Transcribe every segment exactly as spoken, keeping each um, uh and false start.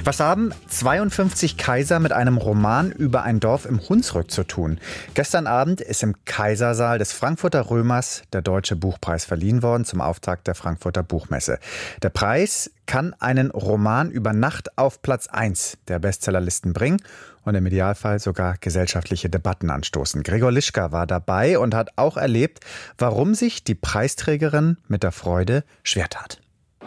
Was haben zweiundfünfzig Kaiser mit einem Roman über ein Dorf im Hunsrück zu tun? Gestern Abend ist im Kaisersaal des Frankfurter Römers der Deutsche Buchpreis verliehen worden zum Auftakt der Frankfurter Buchmesse. Der Preis kann einen Roman über Nacht auf Platz eins der Bestsellerlisten bringen und im Idealfall sogar gesellschaftliche Debatten anstoßen. Gregor Lischka war dabei und hat auch erlebt, warum sich die Preisträgerin mit der Freude schwer tat.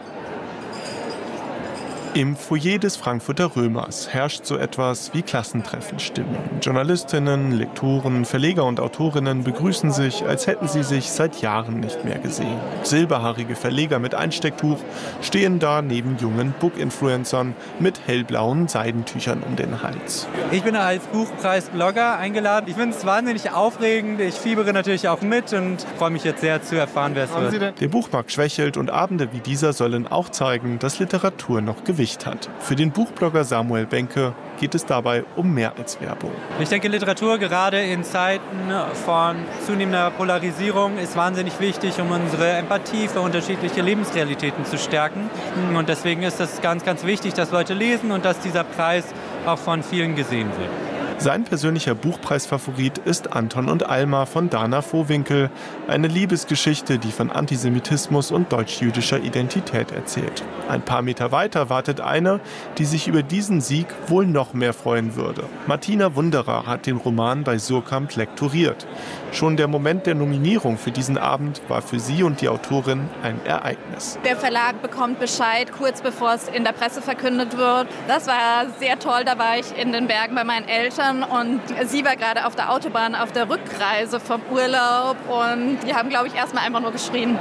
Im Foyer des Frankfurter Römers herrscht so etwas wie Klassentreffenstimmung. Journalistinnen, Lektoren, Verleger und Autorinnen begrüßen sich, als hätten sie sich seit Jahren nicht mehr gesehen. Silberhaarige Verleger mit Einstecktuch stehen da neben jungen Book-Influencern mit hellblauen Seidentüchern um den Hals. Ich bin als Buchpreis-Blogger eingeladen. Ich finde es wahnsinnig aufregend. Ich fiebere natürlich auch mit und freue mich jetzt sehr zu erfahren, wer es wird. Der Buchmarkt schwächelt und Abende wie dieser sollen auch zeigen, dass Literatur noch Gewicht hat. Für den Buchblogger Samuel Benke geht es dabei um mehr als Werbung. Ich denke, Literatur gerade in Zeiten von zunehmender Polarisierung ist wahnsinnig wichtig, um unsere Empathie für unterschiedliche Lebensrealitäten zu stärken. Und deswegen ist es ganz, ganz wichtig, dass Leute lesen und dass dieser Preis auch von vielen gesehen wird. Sein persönlicher Buchpreisfavorit ist Anton und Alma von Dana Vohwinkel, eine Liebesgeschichte, die von Antisemitismus und deutsch-jüdischer Identität erzählt. Ein paar Meter weiter wartet eine, die sich über diesen Sieg wohl noch mehr freuen würde. Martina Wunderer hat den Roman bei Suhrkamp lektoriert. Schon der Moment der Nominierung für diesen Abend war für sie und die Autorin ein Ereignis. Der Verlag bekommt Bescheid, kurz bevor es in der Presse verkündet wird. Das war sehr toll, da war ich in den Bergen bei meinen Eltern und sie war gerade auf der Autobahn auf der Rückreise vom Urlaub und die haben, glaube ich, erstmal einfach nur geschrien.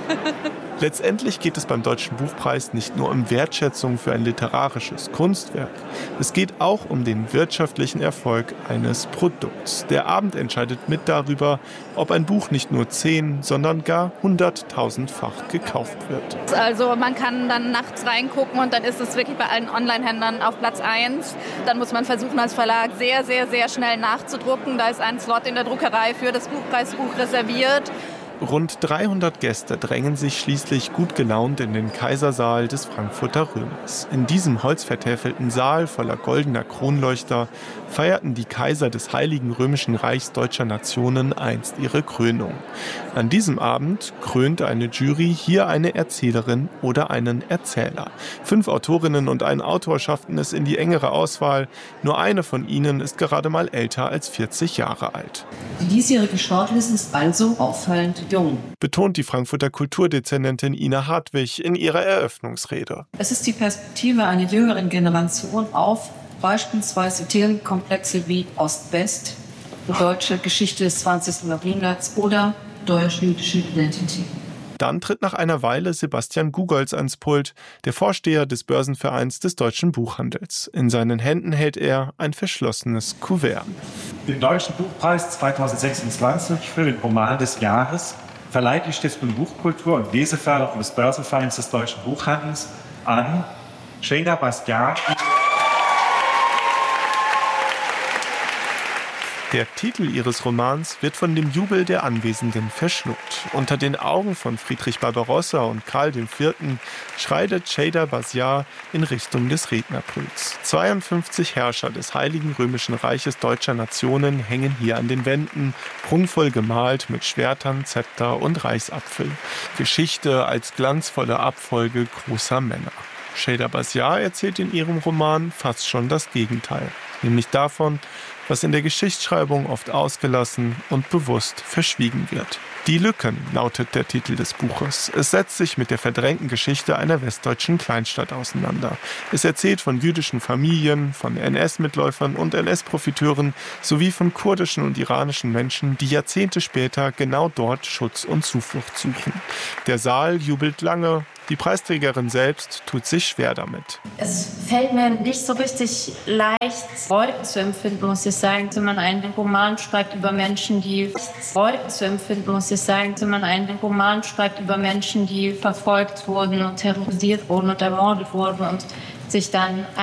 Letztendlich geht es beim Deutschen Buchpreis nicht nur um Wertschätzung für ein literarisches Kunstwerk. Es geht auch um den wirtschaftlichen Erfolg eines Produkts. Der Abend entscheidet mit darüber, ob ein Buch nicht nur zehn, sondern gar hunderttausendfach gekauft wird. Also man kann dann nachts reingucken und dann ist es wirklich bei allen Online-Händlern auf Platz eins. Dann muss man versuchen, als Verlag sehr, sehr, sehr schnell nachzudrucken. Da ist ein Slot in der Druckerei für das Buchpreisbuch reserviert. Rund dreihundert Gäste drängen sich schließlich gut gelaunt in den Kaisersaal des Frankfurter Römers. In diesem holzvertäfelten Saal voller goldener Kronleuchter feierten die Kaiser des Heiligen Römischen Reichs deutscher Nationen einst ihre Krönung. An diesem Abend krönt eine Jury hier eine Erzählerin oder einen Erzähler. Fünf Autorinnen und ein Autor schafften es in die engere Auswahl. Nur eine von ihnen ist gerade mal älter als vierzig Jahre alt. Die diesjährige Shortlist ist also auffallend jung, betont die Frankfurter Kulturdezernentin Ina Hartwig in ihrer Eröffnungsrede. Es ist die Perspektive einer jüngeren Generation auf beispielsweise Themenkomplexe wie Ost-West, deutsche Geschichte des zwanzigsten Jahrhunderts oder deutsch-jüdische Identität. Dann tritt nach einer Weile Sebastian Gugolz ans Pult, der Vorsteher des Börsenvereins des deutschen Buchhandels. In seinen Händen hält er ein verschlossenes Kuvert. Den Deutschen Buchpreis zweitausendsechsundzwanzig für den Roman des Jahres verleiht die Stiftung Buchkultur und Leseförderung des Börsenvereins des deutschen Buchhandels an Sheyda Bastian. Der Titel ihres Romans wird von dem Jubel der Anwesenden verschluckt. Unter den Augen von Friedrich Barbarossa und Karl der Vierte schreitet Sheyda Bastian in Richtung des Rednerpults. zweiundfünfzig Herrscher des Heiligen Römischen Reiches deutscher Nationen hängen hier an den Wänden, prunkvoll gemalt mit Schwertern, Zepter und Reichsapfel. Geschichte als glanzvolle Abfolge großer Männer. Sheyda Bastian erzählt in ihrem Roman fast schon das Gegenteil, nämlich davon, was in der Geschichtsschreibung oft ausgelassen und bewusst verschwiegen wird. Die Lücken lautet der Titel des Buches. Es setzt sich mit der verdrängten Geschichte einer westdeutschen Kleinstadt auseinander. Es erzählt von jüdischen Familien, von N S-Mitläufern und N S-Profiteuren sowie von kurdischen und iranischen Menschen, die Jahrzehnte später genau dort Schutz und Zuflucht suchen. Der Saal jubelt lange. Die Preisträgerin selbst tut sich schwer damit. Es fällt mir nicht so richtig leicht, Freude zu empfinden, muss ich sagen, wenn man einen Roman schreibt über Menschen, die Freude zu empfinden, muss ich sagen, wenn man einen Roman schreibt über Menschen, die verfolgt wurden und terrorisiert wurden und ermordet wurden und sich dann